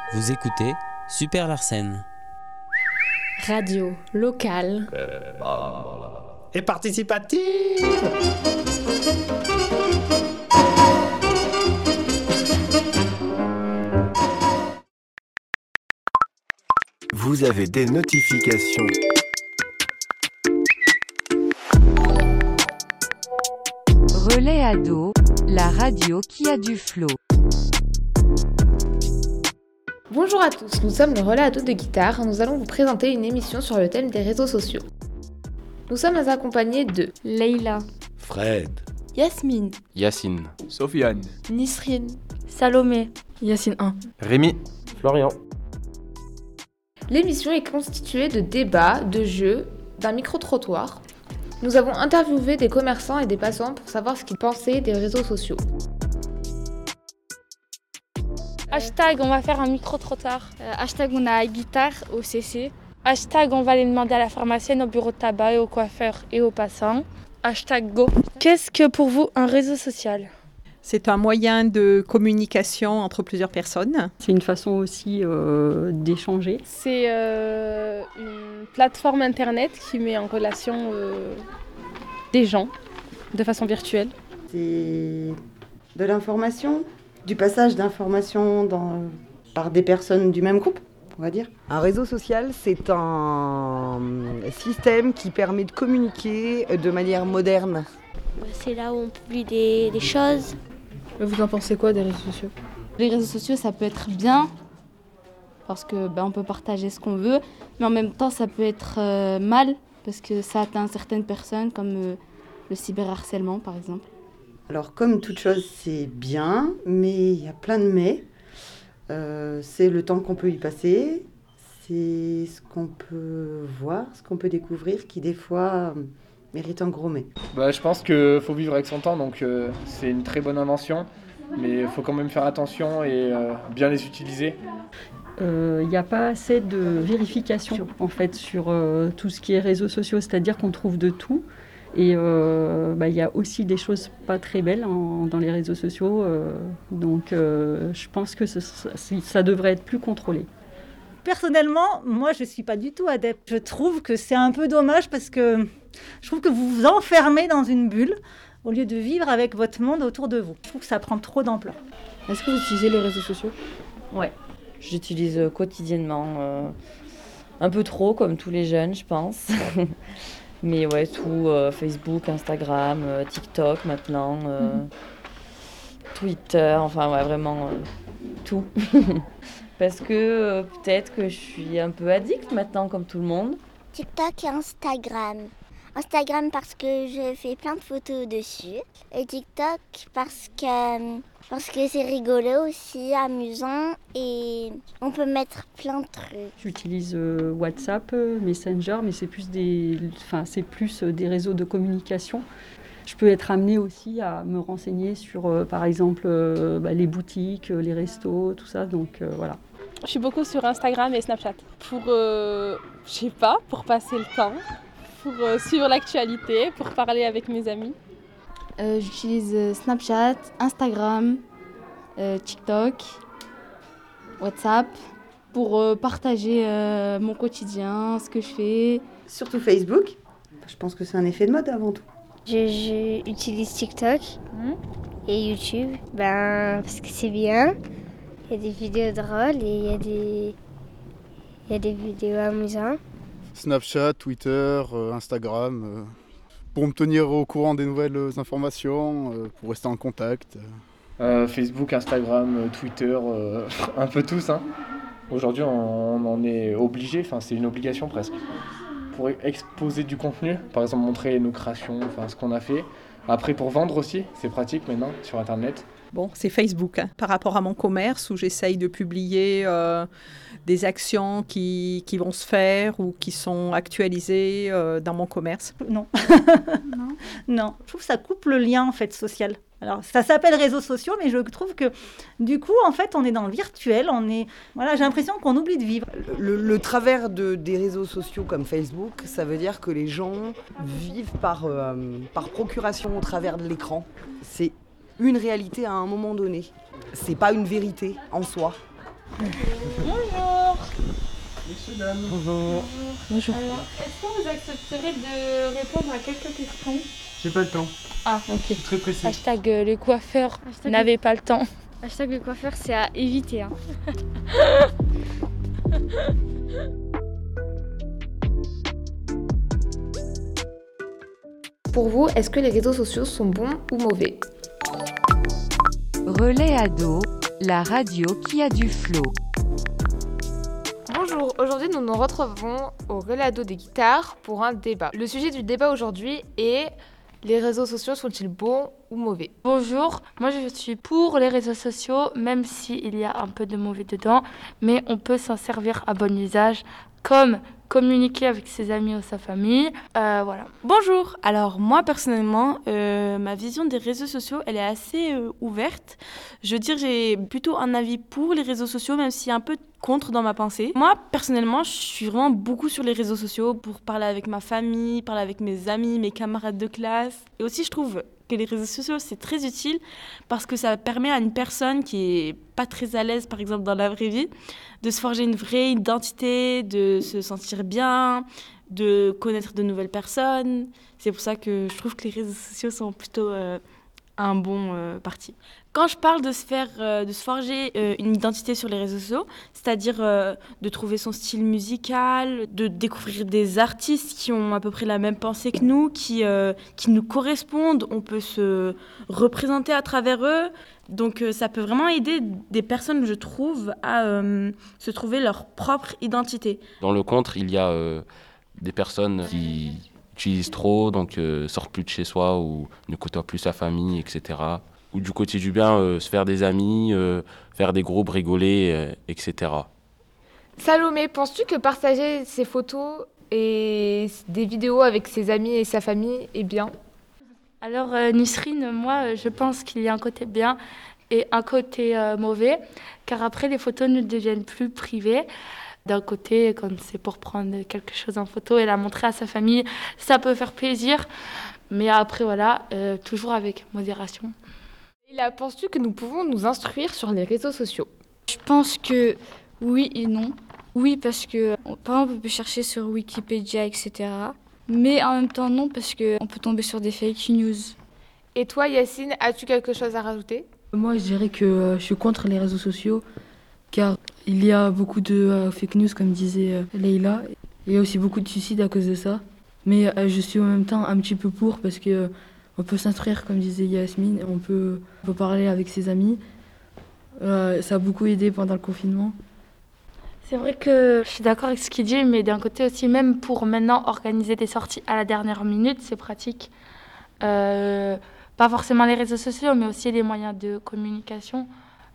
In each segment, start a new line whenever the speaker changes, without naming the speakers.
Vous écoutez Super Larsen.
Radio locale
et participative.
Vous avez des notifications.
Relais Ado, la radio qui a du flow.
Bonjour à tous, nous sommes le Relais Ado de Guitare. Nous allons vous présenter une émission sur le thème des réseaux sociaux. Nous sommes accompagnés de
Leïla,
Fred,
Yasmine,
Yacine,
Sofiane,
Nisrine, Salomé, Yacine 1,
Rémi,
Florian.
L'émission est constituée de débats, de jeux, d'un micro-trottoir. Nous avons interviewé des commerçants et des passants pour savoir ce qu'ils pensaient des réseaux sociaux.
Hashtag on va faire un micro-trottoir. Hashtag on a guitare au CC.
Hashtag on va aller demander à la pharmacienne, au bureau de tabac et au coiffeur et aux passants.
Hashtag go.
Qu'est-ce que pour vous un réseau social ?
C'est un moyen de communication entre plusieurs personnes.
C'est une façon aussi d'échanger.
C'est une plateforme internet qui met en relation des gens de façon virtuelle.
C'est de l'information, du passage d'informations par des personnes du même groupe, on va dire.
Un réseau social, c'est un système qui permet de communiquer de manière moderne.
C'est là où on publie des choses.
Vous en pensez quoi des réseaux sociaux ?
Les réseaux sociaux, ça peut être bien, parce que on peut partager ce qu'on veut, mais en même temps, ça peut être mal, parce que ça atteint certaines personnes, comme le cyberharcèlement, par exemple.
Alors, comme toute chose, c'est bien, mais il y a plein de mais. C'est le temps qu'on peut y passer, c'est ce qu'on peut voir, ce qu'on peut découvrir, qui des fois mérite un gros mais.
Je pense qu'il faut vivre avec son temps, donc c'est une très bonne invention, mais il faut quand même faire attention et bien les utiliser.
Il n'y a pas assez de vérification en fait sur tout ce qui est réseaux sociaux, c'est-à-dire qu'on trouve de tout. Et il y a aussi des choses pas très belles dans les réseaux sociaux, donc je pense que ça devrait être plus contrôlé.
Personnellement, moi je ne suis pas du tout adepte. Je trouve que c'est un peu dommage parce que je trouve que vous vous enfermez dans une bulle au lieu de vivre avec votre monde autour de vous. Je trouve que ça prend trop d'ampleur.
Est-ce que vous utilisez les réseaux sociaux ?
Ouais, j'utilise quotidiennement, un peu trop comme tous les jeunes je pense. Mais ouais, tout, Facebook, Instagram, TikTok maintenant, Twitter, enfin ouais, vraiment tout. Parce que peut-être que je suis un peu addict maintenant, comme tout le monde.
TikTok et Instagram. Instagram parce que je fais plein de photos dessus. Et TikTok parce que c'est rigolo aussi, amusant et on peut mettre plein de trucs.
J'utilise WhatsApp, Messenger, mais c'est plus des réseaux de communication. Je peux être amenée aussi à me renseigner sur, par exemple, les boutiques, les restos, tout ça. Donc voilà.
Je suis beaucoup sur Instagram et Snapchat pour, pour passer le temps, pour suivre l'actualité, pour parler avec mes amis.
J'utilise Snapchat, Instagram, TikTok, WhatsApp pour partager mon quotidien, ce que je fais.
Surtout Facebook, je pense que c'est un effet de mode avant tout.
Je utilise TikTok et YouTube parce que c'est bien. Il y a des vidéos drôles et il y a des vidéos amusantes.
Snapchat, Twitter, Instagram, pour me tenir au courant des nouvelles informations, pour rester en contact.
Facebook, Instagram, Twitter, un peu tous. Aujourd'hui, on en est obligé, c'est une obligation presque. Pour exposer du contenu, par exemple montrer nos créations, ce qu'on a fait. Après, pour vendre aussi, c'est pratique maintenant sur Internet.
Bon, c'est Facebook, par rapport à mon commerce où j'essaye de publier des actions qui vont se faire ou qui sont actualisées dans mon commerce.
Non. Non. Je trouve que ça coupe le lien en fait social. Alors, ça s'appelle réseaux sociaux, mais je trouve que du coup, en fait, on est dans le virtuel. J'ai l'impression qu'on oublie de vivre.
Le travers des réseaux sociaux comme Facebook, ça veut dire que les gens vivent par procuration au travers de l'écran. C'est une réalité à un moment donné. C'est pas une vérité en soi.
Bonjour.
Bonjour.
Bonjour. Alors, est-ce que vous accepterez de répondre à quelques questions?
J'ai pas le temps.
Ah, ok.
Je suis très pressé.
Hashtag les coiffeurs n'avaient pas le temps. Hashtag les coiffeurs, c'est à éviter. Hein.
Pour vous, est-ce que les réseaux sociaux sont bons ou mauvais?
Relais Ado, la radio qui a du flow.
Bonjour, aujourd'hui nous nous retrouvons au Relais Ado des guitares pour un débat. Le sujet du débat aujourd'hui est: les réseaux sociaux sont-ils bons ou mauvais?
Bonjour, moi je suis pour les réseaux sociaux, même s'il y a un peu de mauvais dedans, mais on peut s'en servir à bon usage, comme communiquer avec ses amis ou sa famille. Voilà.
Bonjour, alors moi personnellement, ma vision des réseaux sociaux, elle est assez ouverte. Je veux dire, j'ai plutôt un avis pour les réseaux sociaux, même s'il y a un peu contre dans ma pensée. Moi, personnellement, je suis vraiment beaucoup sur les réseaux sociaux pour parler avec ma famille, parler avec mes amis, mes camarades de classe. Et aussi, je trouve que les réseaux sociaux, c'est très utile parce que ça permet à une personne qui est pas très à l'aise, par exemple, dans la vraie vie, de se forger une vraie identité, de se sentir bien, de connaître de nouvelles personnes. C'est pour ça que je trouve que les réseaux sociaux sont plutôt un bon parti. Quand je parle de se forger une identité sur les réseaux sociaux, c'est-à-dire de trouver son style musical, de découvrir des artistes qui ont à peu près la même pensée que nous, qui nous correspondent, on peut se représenter à travers eux. Donc ça peut vraiment aider des personnes, je trouve, à se trouver leur propre identité.
Dans le contre, il y a des personnes qui utilisent trop, donc sortent plus de chez soi ou ne côtoient plus sa famille, etc. Ou du côté du bien, se faire des amis, faire des groupes, rigoler, etc.
Salomé, penses-tu que partager ses photos et des vidéos avec ses amis et sa famille est bien?
Alors Nisrine, moi je pense qu'il y a un côté bien et un côté mauvais, car après les photos ne deviennent plus privées. D'un côté, quand c'est pour prendre quelque chose en photo et la montrer à sa famille, ça peut faire plaisir, mais après voilà, toujours avec modération.
Leïla, penses-tu que nous pouvons nous instruire sur les réseaux sociaux?
Je pense que oui et non. Oui, parce que par exemple, on peut chercher sur Wikipédia, etc. Mais en même temps, non, parce qu'on peut tomber sur des fake news.
Et toi, Yacine, as-tu quelque chose à rajouter?
Moi, je dirais que je suis contre les réseaux sociaux, car il y a beaucoup de fake news, comme disait Leïla. Il y a aussi beaucoup de suicides à cause de ça. Mais je suis en même temps un petit peu pour, parce que on peut s'instruire, comme disait Yasmine, on peut parler avec ses amis. Ça a beaucoup aidé pendant le confinement.
C'est vrai que je suis d'accord avec ce qu'il dit, mais d'un côté aussi, même pour maintenant organiser des sorties à la dernière minute, c'est pratique. Pas forcément les réseaux sociaux, mais aussi les moyens de communication.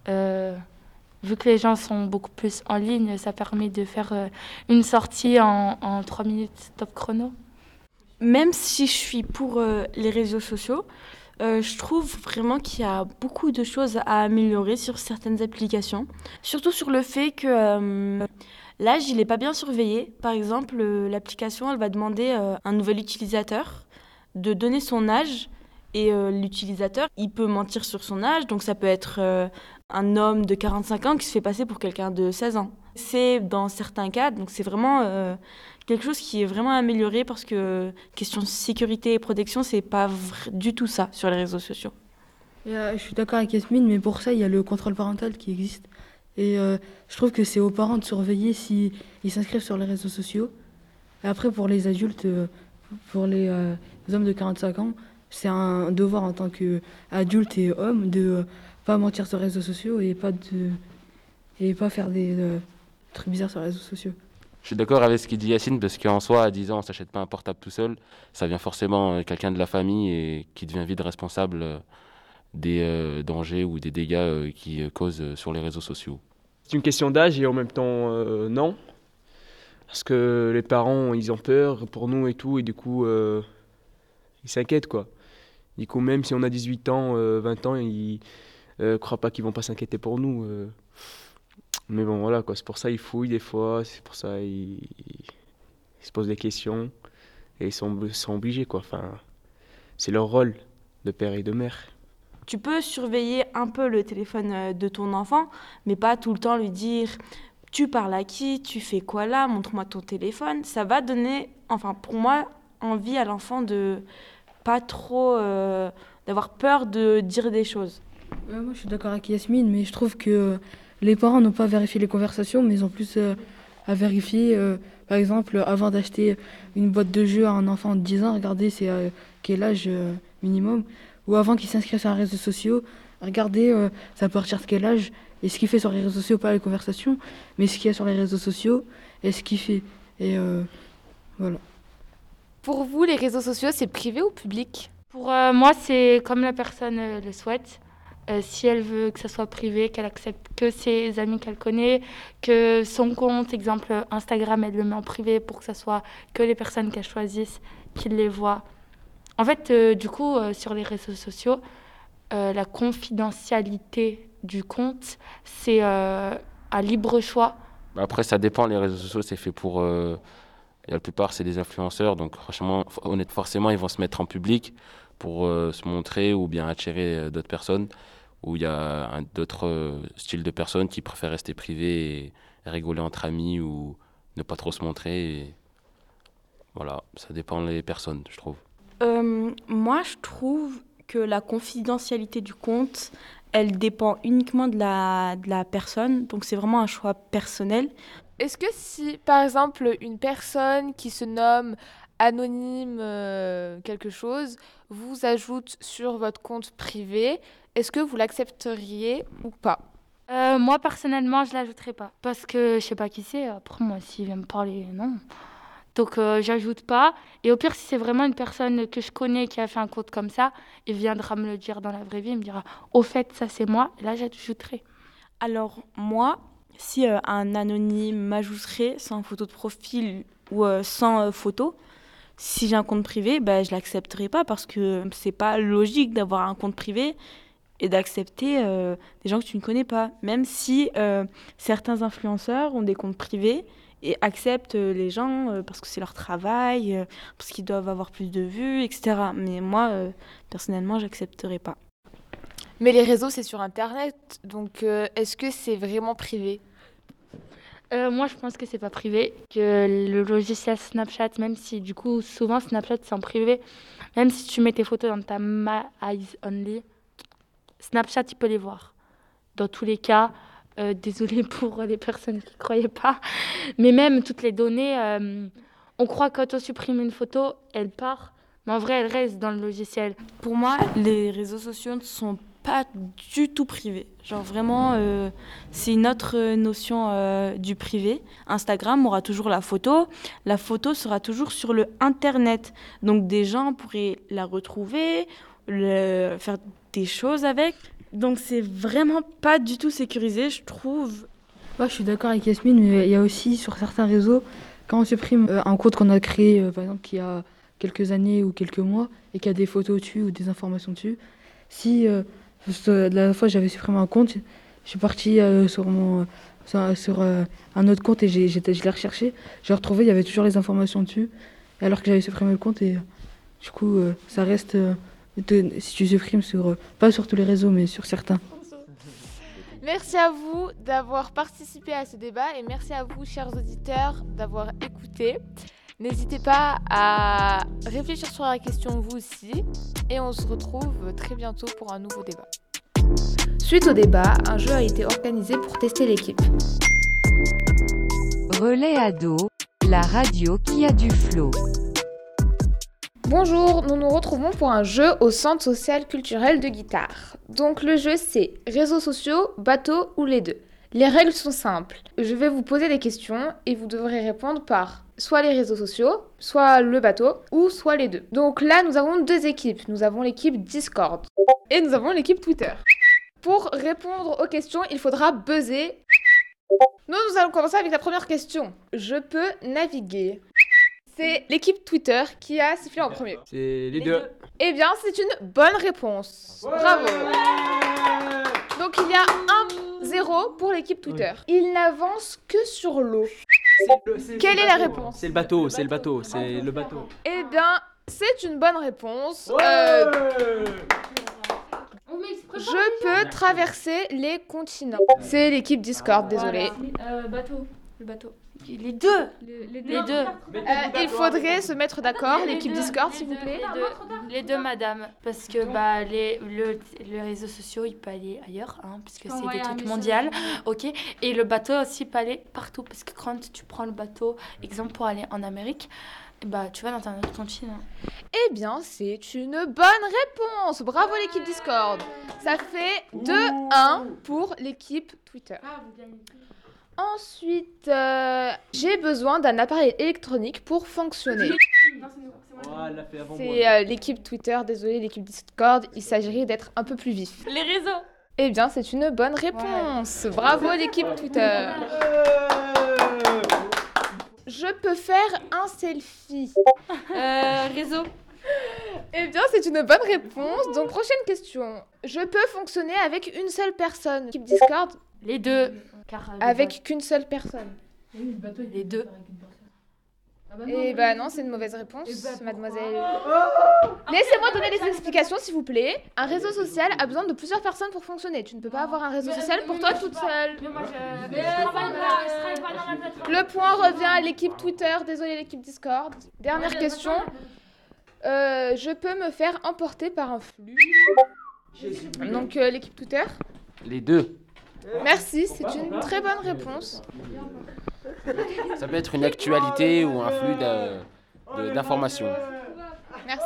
Vu que les gens sont beaucoup plus en ligne, ça permet de faire une sortie en 3 minutes top chrono.
Même si je suis pour les réseaux sociaux, je trouve vraiment qu'il y a beaucoup de choses à améliorer sur certaines applications. Surtout sur le fait que l'âge, il n'est pas bien surveillé. Par exemple, l'application, elle va demander à un nouvel utilisateur de donner son âge. Et l'utilisateur, il peut mentir sur son âge. Donc ça peut être un homme de 45 ans qui se fait passer pour quelqu'un de 16 ans. C'est dans certains cas, donc c'est vraiment quelque chose qui est vraiment amélioré parce que question sécurité et protection, c'est pas du tout ça sur les réseaux sociaux.
Je suis d'accord avec Yasmine, mais pour ça, il y a le contrôle parental qui existe. Et je trouve que c'est aux parents de surveiller s'ils s'inscrivent sur les réseaux sociaux. Et après, pour les adultes, pour les hommes de 45 ans, c'est un devoir en tant qu'adulte et homme de pas mentir sur les réseaux sociaux et pas faire des trucs bizarres sur les réseaux sociaux.
Je suis d'accord avec ce qu'il dit Yacine, parce qu'en soi, à 10 ans, on ne s'achète pas un portable tout seul. Ça vient forcément quelqu'un de la famille et qui devient vite responsable des dangers ou des dégâts qu'il cause sur les réseaux sociaux.
C'est une question d'âge et en même temps, non. Parce que les parents, ils ont peur pour nous et tout, et du coup, ils s'inquiètent, quoi. Du coup, même si on a 18 ans, 20 ans, ils ne croient pas qu'ils vont pas s'inquiéter pour nous. Mais bon, voilà, quoi. C'est pour ça qu'ils fouillent des fois, c'est pour ça qu'ils se posent des questions, et ils sont obligés, quoi. Enfin, c'est leur rôle de père et de mère.
Tu peux surveiller un peu le téléphone de ton enfant, mais pas tout le temps lui dire « tu parles à qui, tu fais quoi là, montre-moi ton téléphone ». Ça va donner, enfin pour moi, envie à l'enfant de pas trop d'avoir peur de dire des choses.
Moi je suis d'accord avec Yasmine, mais je trouve que les parents n'ont pas vérifié les conversations, mais ils ont plus à vérifier. Par exemple, avant d'acheter une boîte de jeux à un enfant de 10 ans, regardez c'est quel âge minimum. Ou avant qu'il s'inscrive sur un réseau social, regardez c'est à partir de quel âge. Et ce qu'il fait sur les réseaux sociaux, pas les conversations, mais ce qu'il y a sur les réseaux sociaux et ce qu'il fait. Et voilà.
Pour vous, les réseaux sociaux, c'est privé ou public ?
Pour moi, c'est comme la personne le souhaite. Si elle veut que ça soit privé, qu'elle accepte que ses amis qu'elle connaît, que son compte, exemple Instagram, elle le met en privé pour que ça soit que les personnes qu'elle choisisse, qui les voient. En fait, du coup, sur les réseaux sociaux, la confidentialité du compte, c'est à libre choix.
Après, ça dépend. Les réseaux sociaux, c'est fait pour... la plupart, c'est des influenceurs. Donc, franchement, forcément, ils vont se mettre en public pour se montrer ou bien attirer d'autres personnes. Où il y a d'autres styles de personnes qui préfèrent rester privés et rigoler entre amis ou ne pas trop se montrer. Et voilà, ça dépend des personnes, je trouve.
Moi, je trouve que la confidentialité du compte, elle dépend uniquement de la personne. Donc, c'est vraiment un choix personnel.
Est-ce que si, par exemple, une personne qui se nomme anonyme quelque chose vous ajoute sur votre compte privé, est-ce que vous l'accepteriez ou pas ?
Moi, personnellement, je ne l'ajouterai pas. Parce que je sais pas qui c'est. Après, moi, s'il vient me parler, non. Donc, j'ajoute pas. Et au pire, si c'est vraiment une personne que je connais qui a fait un compte comme ça, il viendra me le dire dans la vraie vie. Il me dira, au fait, ça, c'est moi. Et là, j'ajouterai.
Alors, moi, si un anonyme m'ajouterait sans photo de profil ou sans photo, si j'ai un compte privé, je l'accepterai pas parce que c'est pas logique d'avoir un compte privé et d'accepter des gens que tu ne connais pas. Même si certains influenceurs ont des comptes privés et acceptent les gens parce que c'est leur travail, parce qu'ils doivent avoir plus de vues, etc. Mais moi, personnellement, j'accepterai pas.
Mais les réseaux, c'est sur Internet, donc est-ce que c'est vraiment privé ?
Moi, je pense que c'est pas privé, que le logiciel Snapchat, même si du coup, souvent Snapchat c'est en privé, même si tu mets tes photos dans ta My Eyes Only, Snapchat, il peut les voir. Dans tous les cas, désolée pour les personnes qui ne croyaient pas, mais même toutes les données, on croit que quand on supprime une photo, elle part, mais en vrai, elle reste dans le logiciel.
Pour moi, les réseaux sociaux ne sont pas du tout privé. Genre vraiment, c'est une autre notion du privé. Instagram aura toujours la photo sera toujours sur le Internet. Donc des gens pourraient la retrouver, faire des choses avec. Donc c'est vraiment pas du tout sécurisé, je trouve.
Moi, je suis d'accord avec Yasmine, mais il y a aussi sur certains réseaux, quand on supprime un compte qu'on a créé, par exemple, il y a quelques années ou quelques mois, et qu'il y a des photos dessus ou des informations dessus, si... la dernière fois, j'avais supprimé un compte, je suis partie sur un autre compte et je l'ai recherché. J'ai retrouvé, il y avait toujours les informations dessus, alors que j'avais supprimé le compte. Et du coup, ça reste, si tu supprimes, pas sur tous les réseaux, mais sur certains.
Merci à vous d'avoir participé à ce débat et merci à vous, chers auditeurs, d'avoir écouté. N'hésitez pas à réfléchir sur la question vous aussi et on se retrouve très bientôt pour un nouveau débat. Suite au débat, un jeu a été organisé pour tester l'équipe.
Relais Ado, la radio qui a du flow.
Bonjour, nous nous retrouvons pour un jeu au Centre social culturel de Guitare. Donc le jeu c'est réseaux sociaux, bateaux ou les deux. Les règles sont simples. Je vais vous poser des questions et vous devrez répondre par soit les réseaux sociaux, soit le bateau, ou soit les deux. Donc là, nous avons deux équipes. Nous avons l'équipe Discord et nous avons l'équipe Twitter. Pour répondre aux questions, il faudra buzzer. Nous allons commencer avec la première question. Je peux naviguer. C'est l'équipe Twitter qui a sifflé en premier.
C'est les deux.
Eh bien, c'est une bonne réponse. Ouais. Bravo. Ouais. Donc, il y a 1-0 pour l'équipe Twitter. Ouais. Il n'avance que sur l'eau. Quelle est la réponse ?
C'est le bateau, c'est le bateau, c'est le bateau.
Eh bien, c'est une bonne réponse.
Ouais.
Je peux traverser les continents. C'est l'équipe Discord, désolé.
Bateau. Le bateau. Les deux. Les deux.
Il faudrait se mettre d'accord, l'équipe Discord, s'il vous plaît.
Les deux, madame. Parce que les réseaux sociaux, il peut aller ailleurs, hein, puisque c'est des trucs mondiaux. Ok. Et le bateau aussi peut aller partout. Parce que quand tu prends le bateau, exemple pour aller en Amérique, tu vas dans un autre continent.
Eh bien, c'est une bonne réponse. Bravo l'équipe Discord. Ça fait 2-1 pour l'équipe Twitter. Ensuite, j'ai besoin d'un appareil électronique pour fonctionner. C'est l'équipe Twitter, désolé, l'équipe Discord, il s'agirait d'être un peu plus vif.
Les réseaux.
Eh bien, c'est une bonne réponse. Bravo l'équipe Twitter. Je peux faire un selfie.
Réseau.
Eh bien, c'est une bonne réponse. Donc, prochaine question. Je peux fonctionner avec une seule personne. Équipe Discord.
Les deux.
Avec qu'une seule personne.
Les deux.
Eh ben non, c'est une mauvaise réponse, mademoiselle. Laissez-moi donner des explications, s'il vous plaît. Un réseau social a besoin de plusieurs personnes pour fonctionner. Tu ne peux pas avoir un réseau social pour toi toute seule. Le point revient à l'équipe Twitter, désolé l'équipe Discord. Dernière question. Je peux me faire emporter par un flux. Donc l'équipe Twitter.
Les deux.
Merci, c'est une très bonne réponse.
Ça peut être une actualité ou un flux d'informations.
Merci.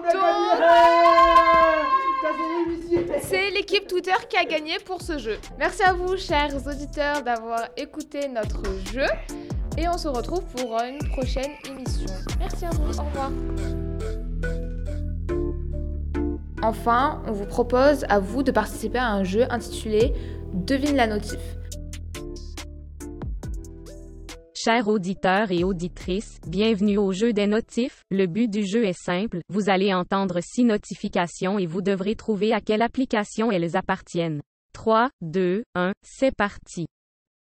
Donc, c'est l'équipe Twitter qui a gagné pour ce jeu. Merci à vous, chers auditeurs, d'avoir écouté notre jeu. Et on se retrouve pour une prochaine émission. Merci à vous, au revoir. Enfin, on vous propose à vous de participer à un jeu intitulé Devine la notif.
Chers auditeurs et auditrices, bienvenue au jeu des notifs. Le but du jeu est simple, vous allez entendre 6 notifications et vous devrez trouver à quelle application elles appartiennent. 3, 2, 1, c'est parti.